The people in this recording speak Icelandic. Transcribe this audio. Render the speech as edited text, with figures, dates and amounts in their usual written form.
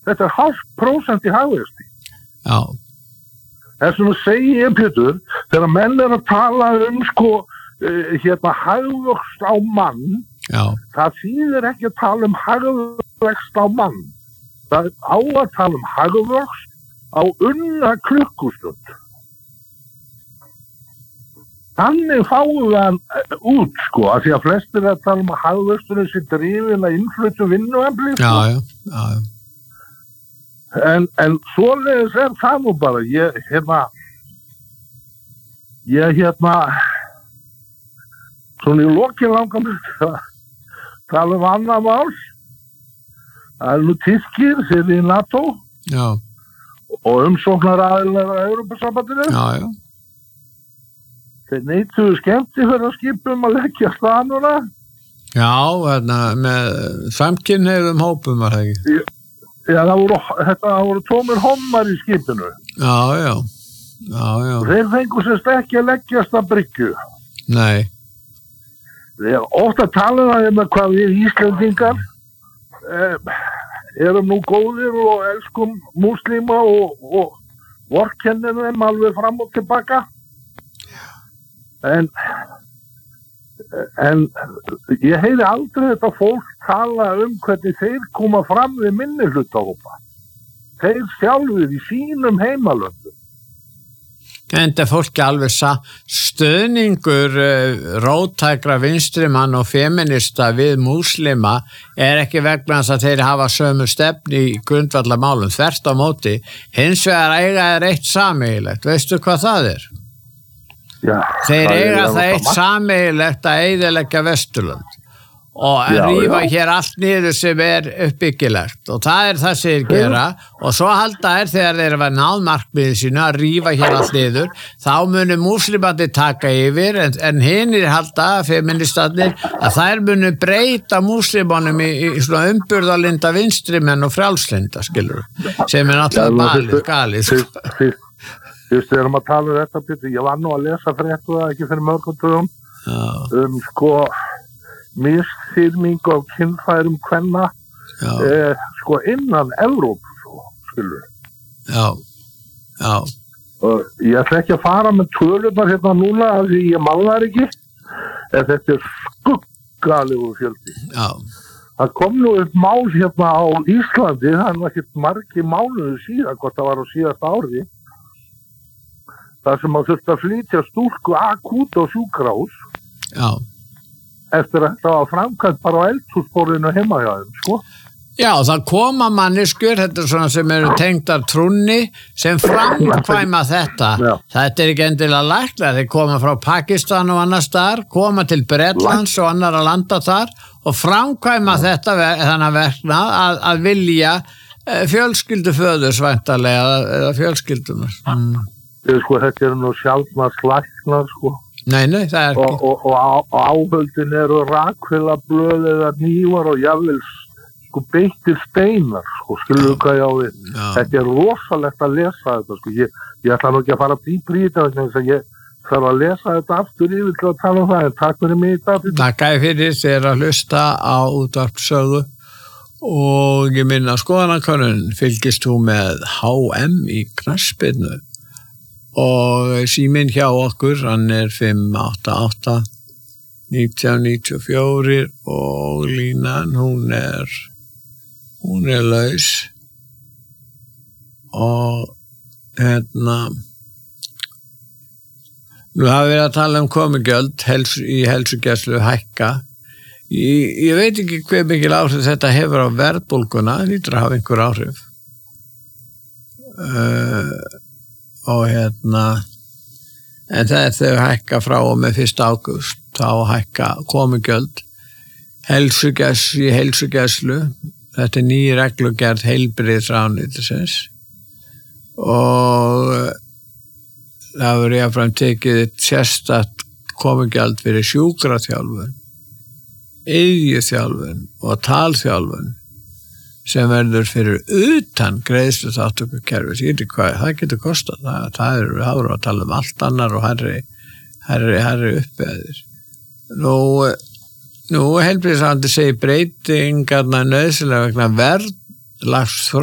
þetta 0,5% í hagvexti. Já. Þess vegna segi ég, Pétur, þegar menn að tala sko, hagvöxt á mann, Já. það þýðir ekki að tala hagvöxt á mann. Það á að tala hagvöxt á unna klukkustund. Þannig fáum við hann út, sko, af því að flestir að tala að hagvöxturinn sé drifin að innflutu vinnuafli. Já. En svoleiðis það nú bara. Ég svona í lokin langar mig að tala annað mál. Það nú Tyrkir fyrir í NATO. Já. Og umsóknaraðilar að Evrópusambandinu. Já. Þeir neituðu skemmtifferðaskipum að leggja af stað núna. Já, með samkynhneigðum hópum var það ekki. Já, það voru tómir hommar í skipinu. Já. Þeir fengu sérst ekki að leggjast að bryggju. Nei. Þeir ofta tala það hvað við Íslendingar erum nú góðir og elskum múslíma og vorkennum þeim alveg fram og tilbaka. En ég heyri aldrei þetta fólk tala hvernig þeir koma fram við minnihlutahópa. Þeir sjálfur í sínum heimalöndum. Enda fólki alveg stöðningur róttækra vinstrimann og feminista við múslima ekki vegna þess að þeir hafa sömu stefni í grundvallarmálum, þvert á móti. Hins vegar eiga eitt sameiginlegt. Veistu hvað það er? Já, þeir eiga það eitt sameiginlegt að eyðileggja Vesturlönd og rífa hér allt niður sem uppbyggilegt og það það sem þeir gera og svo halda þegar þeir var náð markmiðið sínu að rífa hér allt niður þá munu múslimandi taka yfir en hinir halda, feministarnir að þær munu breyta múslimunum í svona umburðarlinda vinstrimenn og frjálslinda, skilur sem náttúrulega galið Fyrst við erum að tala þetta, Pétur, ég var nú að lesa fréttu það ekki fyrir mörgum dögum sko misþyrming á kynfærum kvenna sko innan Evrópu, skilur. Já. Ég ætla ekki að fara með tölurnar hérna núna af því ég man þar ekki, en þetta skuggalegu fjöldi. Já. Það kom nú upp mál hérna á Íslandi, það var ekkert margir mánuði síðan, hvort það var á síðasta ári. Það sem að þurfti að flytja stúlku akút á sjúkrahús. Já. Eftir að það var framkvæmt bara á eldhúsborðinu heima hjá þeim, sko. Já, það koma manneskjur, þetta svona sem eru tengdar trúnni, sem framkvæma þetta. Já. Þetta ekki endilega læknar, þeir koma frá Pakistan og annars þar, koma til Bretlands og annara landa þar og framkvæma þetta þannig verknað að vilja fjölskylduföðurs væntanlega eða fjölskyldunar. Sko, þetta nú sjálfnars læknar, sko. Nei, það ekki. Og áhöldin eru rakfélablöð eða hnífar og jafnvel sko beittir steinar, sko, skilur hvað ég á við. Þetta rosalegt að lesa þetta, sko. Ég ætla nú ekki að fara dýpri í þetta, þannig að ég þarf að lesa þetta aftur yfir til að tala það, en takk fyrir mig í dag. Takk fyrir þér að hlusta á útvarpssögu og ég minna skoðanakönnun fylgist þú með HM í knattspyrnu. Og síminn hjá okkur, hann 588 1994 og línan, hún er laus og nú hafa við að tala komugjöld í heilsugæslu hækka. Ég veit ekki hver mikil áhrif þetta hefur á verðbólguna, það lítur að hafa einhver áhrif. Og en það þau hækka frá og með 1. ágúst þá hækka komugjöld í heilsugæslu þetta ný reglugerð heilbrigðisráðuneytisins og það verður jafnframt tekið sérstakt komugjald fyrir sjúkraþjálfun iðjuþjálfun og talþjálfun sem verður fyrir utan greiðsluþátttökukerfis. Ég veit ekki hvað það getur kostað. Það eru að tala allt annar og hærri uppeðir. Nú heilbrigðisráðuneytið segir breytingarnar nauðsynlega vegna verðlags